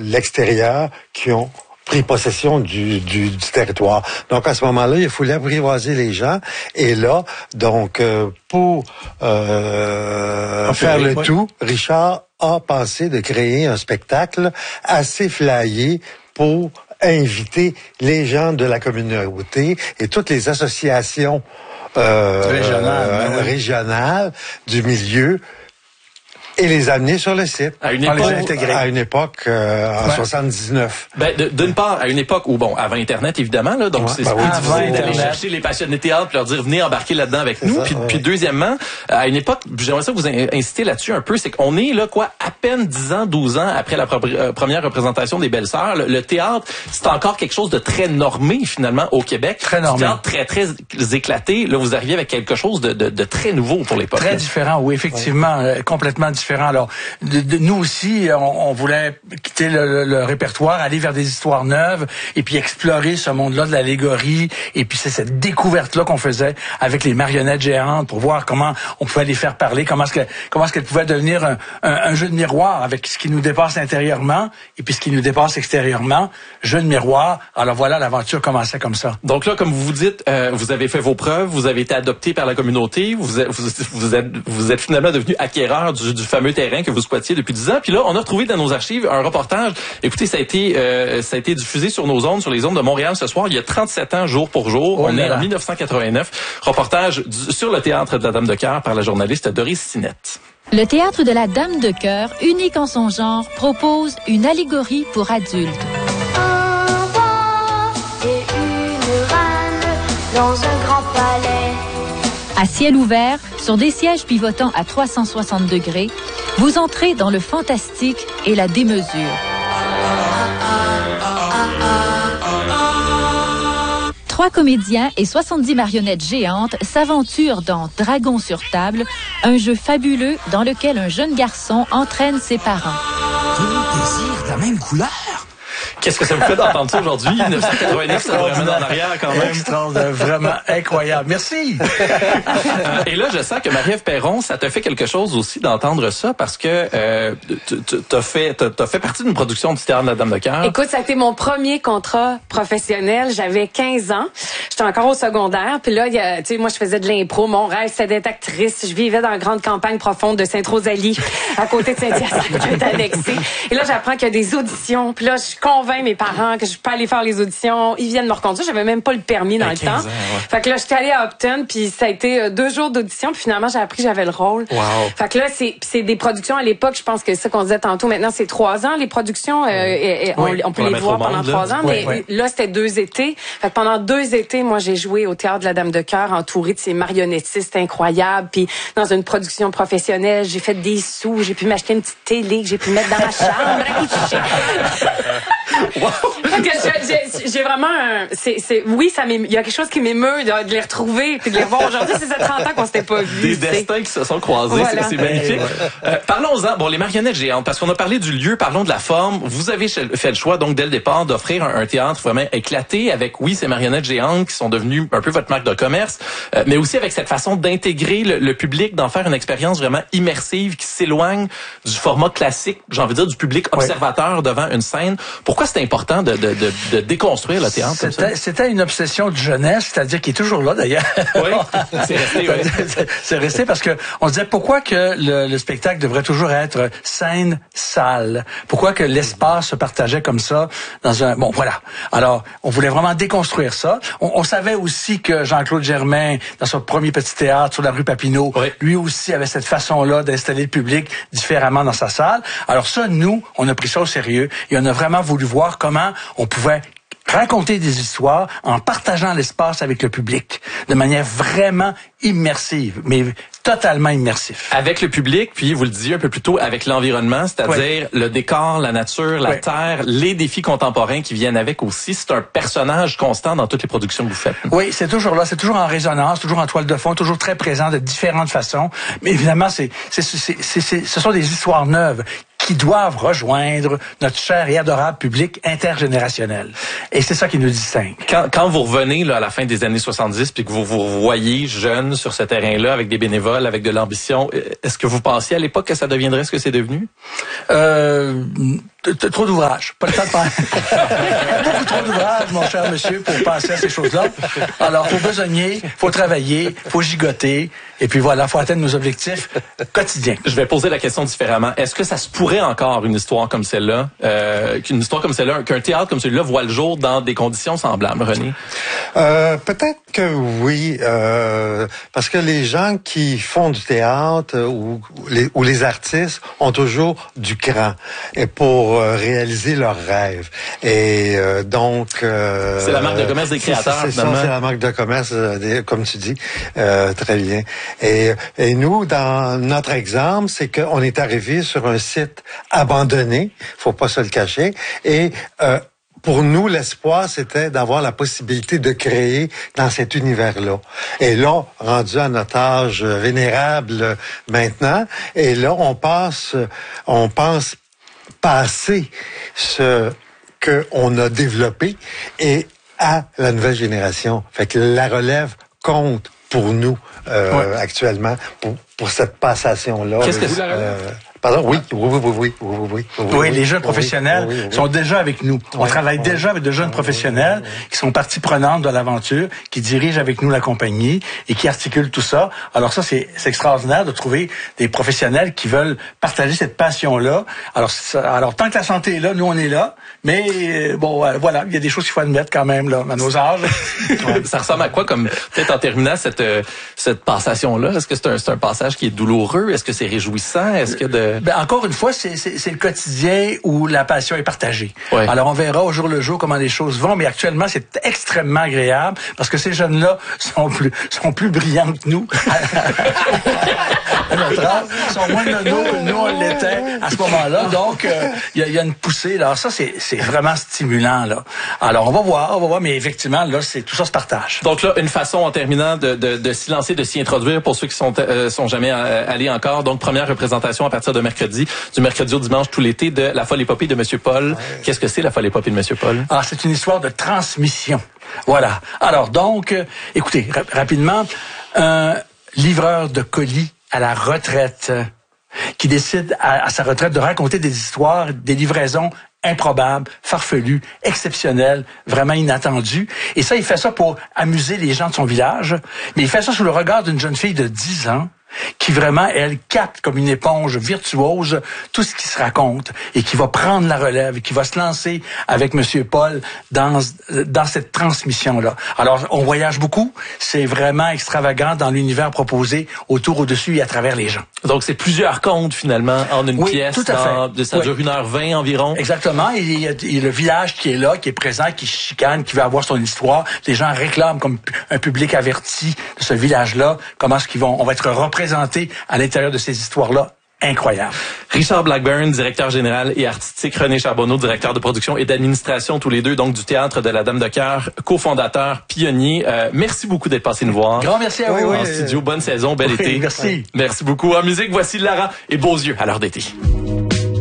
l'extérieur qui ont pris possession du territoire. Donc, à ce moment-là, il fallait apprivoiser les gens. Et là, donc, pour faire le tout, Richard a pensé de créer un spectacle assez flyé pour inviter les gens de la communauté et toutes les associations régionales du milieu et les amener sur le site. À une époque, en 79. D'une part, à une époque où, avant Internet, évidemment, là, donc c'est plus difficile d'aller chercher les passionnés de théâtre et leur dire, venez embarquer là-dedans avec nous. Puis deuxièmement, à une époque, j'aimerais ça vous inciter là-dessus un peu, c'est qu'on est, là, à peine 10 ans, 12 ans après la première représentation des Belles-Sœurs. Le théâtre, c'est encore quelque chose de très normé, finalement, au Québec. Très normé. Théâtre très, très éclaté. Là, vous arrivez avec quelque chose de très nouveau pour l'époque. Très différent, oui, effectivement, complètement différent. Alors, nous aussi, on voulait quitter le répertoire, aller vers des histoires neuves et puis explorer ce monde-là de l'allégorie. Et puis c'est cette découverte-là qu'on faisait avec les marionnettes géantes pour voir comment on pouvait les faire parler, comment est-ce qu'elles pouvaient devenir un jeu de miroir avec ce qui nous dépasse intérieurement et puis ce qui nous dépasse extérieurement. Jeu de miroir. Alors voilà, l'aventure commençait comme ça. Donc là, comme vous dites, vous avez fait vos preuves, vous avez été adopté par la communauté, vous êtes finalement devenu acquéreur du fameux terrain que vous squattiez depuis 10 ans. Puis là, on a retrouvé dans nos archives un reportage. Écoutez, ça a été diffusé sur nos ondes, sur les ondes de Montréal ce soir, il y a 37 ans, jour pour jour. On est en 1989. Reportage sur le théâtre de la Dame de Cœur par la journaliste Doris Sinette. Le théâtre de la Dame de Cœur, unique en son genre, propose une allégorie pour adultes. Un roi et une reine dans un grand palais. À ciel ouvert, sur des sièges pivotants à 360 degrés, vous entrez dans le fantastique et la démesure. Trois comédiens et 70 marionnettes géantes s'aventurent dans Dragon sur table, un jeu fabuleux dans lequel un jeune garçon entraîne ses parents. Tout désir de la même couleur. Qu'est-ce que ça vous fait d'entendre ça aujourd'hui? 1989, ça vous ramène en arrière quand même. Extraordinaire, vraiment incroyable. Merci! Et là, je sens que Marie-Ève Perron, ça te fait quelque chose aussi d'entendre ça parce que t'as fait partie d'une production du Théâtre de la Dame de Cœur. Écoute, ça a été mon premier contrat professionnel. J'avais 15 ans. J'étais encore au secondaire. Puis là, tu sais, moi, je faisais de l'impro. Mon rêve, c'était d'être actrice. Je vivais dans la grande campagne profonde de Sainte-Rosalie, à côté de Saint-Hyacinthe, qui est annexée. Et là, j'apprends qu'il y a des auditions. Puis là, je convainc mes parents que je peux aller faire les auditions. Ils viennent me reconduire. J'avais même pas le permis dans le temps. Fait que là, j'étais allée à Upton, puis ça a été 2 jours d'audition. Puis finalement, j'ai appris que j'avais le rôle. Wow. Fait que là, c'est des productions à l'époque. Je pense que c'est ça qu'on disait tantôt. Maintenant, c'est 3 ans. Les productions, on peut les voir pendant 3 ans. Mais là, c'était 2 étés. Fait que pendant 2 étés, moi, j'ai joué au Théâtre de la Dame de Cœur, entourée de ces marionnettistes incroyables. Puis dans une production professionnelle, j'ai fait des sous. J'ai pu m'acheter une petite télé que j'ai pu mettre dans ma chambre à coucher. Wow. J'ai vraiment oui, il y a quelque chose qui m'émeut de les retrouver puis de les voir aujourd'hui. C'est ça 30 ans qu'on s'était pas vus. Des destins qui se sont croisés, voilà. C'est magnifique. Parlons-en, les marionnettes géantes, parce qu'on a parlé du lieu, parlons de la forme. Vous avez fait le choix, donc, dès le départ, d'offrir un théâtre vraiment éclaté avec, oui, ces marionnettes géantes qui sont devenues un peu votre marque de commerce, mais aussi avec cette façon d'intégrer le public, d'en faire une expérience vraiment immersive qui s'éloigne du format classique, j'ai envie de dire, du public observateur devant une scène. Pourquoi c'est important de déconstruire le théâtre comme ça? C'était une obsession de jeunesse, c'est-à-dire qui est toujours là d'ailleurs. Oui, c'est resté. Oui. C'est resté parce que on se disait pourquoi que le spectacle devrait toujours être scène-salle. Pourquoi que l'espace se partageait comme ça dans un... Bon, voilà. Alors, on voulait vraiment déconstruire ça. On savait aussi que Jean-Claude Germain, dans son premier petit théâtre sur la rue Papineau, lui aussi avait cette façon-là d'installer le public différemment dans sa salle. Alors ça, nous, on a pris ça au sérieux et on a vraiment voulu voir comment on pouvait raconter des histoires en partageant l'espace avec le public de manière vraiment immersive, mais totalement immersif. Avec le public, puis vous le disiez un peu plus tôt, avec l'environnement, c'est-à-dire le décor, la nature, la terre, les défis contemporains qui viennent avec aussi. C'est un personnage constant dans toutes les productions que vous faites. Oui, c'est toujours là, c'est toujours en résonance, toujours en toile de fond, toujours très présent de différentes façons. Mais évidemment, ce sont des histoires neuves qui doivent rejoindre notre cher et adorable public intergénérationnel. Et c'est ça qui nous distingue. Quand vous revenez là, à la fin des années 70 puis que vous vous voyez jeune sur ce terrain-là avec des bénévoles, avec de l'ambition, est-ce que vous pensiez à l'époque que ça deviendrait ce que c'est devenu? Trop d'ouvrages. Pas le temps de faire. Beaucoup trop d'ouvrages, mon cher monsieur, pour penser à ces choses-là. Alors, faut besogner, faut travailler, faut gigoter, et puis voilà, faut atteindre nos objectifs quotidiens. Je vais poser la question différemment. Est-ce que ça se pourrait encore une histoire comme celle-là, qu'un théâtre comme celui-là voit le jour dans des conditions semblables, René? Peut-être que oui, parce que les gens qui font du théâtre ou les artistes ont toujours du cran et pour réaliser leurs rêves. Et donc... c'est la marque de commerce des créateurs, finalement. C'est la marque de commerce, comme tu dis, très bien. Et nous, dans notre exemple, c'est qu'on est arrivé sur un site abandonné, faut pas se le cacher, et pour nous, l'espoir, c'était d'avoir la possibilité de créer dans cet univers-là. Et là, rendu à notre âge vénérable maintenant, et là, on pense passer ce qu'on a développé et à la nouvelle génération. Fait que la relève compte pour nous actuellement pour cette passation-là. Qu'est-ce que c'est? Pardon, oui. Oui, les jeunes professionnels sont déjà avec nous. On travaille déjà avec de jeunes professionnels qui sont partie prenante de l'aventure, qui dirigent avec nous la compagnie et qui articulent tout ça. Alors ça, c'est extraordinaire de trouver des professionnels qui veulent partager cette passion-là. Alors tant que la santé est là, nous on est là. Mais voilà, il y a des choses qu'il faut admettre quand même là, à nos âges. Ça ressemble à quoi, comme peut-être en terminant cette passation-là? Est-ce que c'est un passage qui est douloureux? Est-ce que c'est réjouissant? Est-ce que encore une fois, c'est le quotidien où la passion est partagée. Ouais. Alors, on verra au jour le jour comment les choses vont, mais actuellement, c'est extrêmement agréable parce que ces jeunes-là sont plus brillants que nous. À notre âge, sont moins nono que nous, on l'était à ce moment-là. Donc, il y a une poussée. Alors, ça, c'est vraiment stimulant, là. Alors, on va voir, mais effectivement, là, tout ça se partage. Donc là, une façon, en terminant, de s'y lancer, de s'y introduire pour ceux qui sont jamais allés encore. Donc, première représentation à partir de mercredi, du mercredi au dimanche tout l'été, de La Folle Épopée de Monsieur Paul. Qu'est-ce que c'est, La Folle Épopée de Monsieur Paul? Ah, c'est une histoire de transmission. Voilà. Alors, donc, écoutez, rapidement, un livreur de colis à la retraite qui décide à sa retraite de raconter des histoires, des livraisons improbables, farfelues, exceptionnelles, vraiment inattendues. Et ça, il fait ça pour amuser les gens de son village, mais il fait ça sous le regard d'une jeune fille de 10 ans qui vraiment, elle, capte comme une éponge virtuose tout ce qui se raconte et qui va prendre la relève et qui va se lancer avec Monsieur Paul dans cette transmission-là. Alors, on voyage beaucoup. C'est vraiment extravagant dans l'univers proposé autour, au-dessus et à travers les gens. Donc, c'est plusieurs contes, finalement, en une pièce. Tout à fait. Ça dure 1h20 environ. Exactement. Et il y a le village qui est là, qui est présent, qui chicane, qui veut avoir son histoire. Les gens réclament comme un public averti de ce village-là, comment est-ce qu'ils on va être représentés à l'intérieur de ces histoires-là. Incroyable. Richard Blackburn, directeur général et artistique, René Charbonneau, directeur de production et d'administration, tous les deux, donc du Théâtre de la Dame de Cœur, cofondateur, pionnier. Merci beaucoup d'être passé nous voir. Grand merci à vous. En studio, bonne saison, bel été. Merci. Merci beaucoup. En musique, voici Lara et Beaux yeux à l'heure d'été.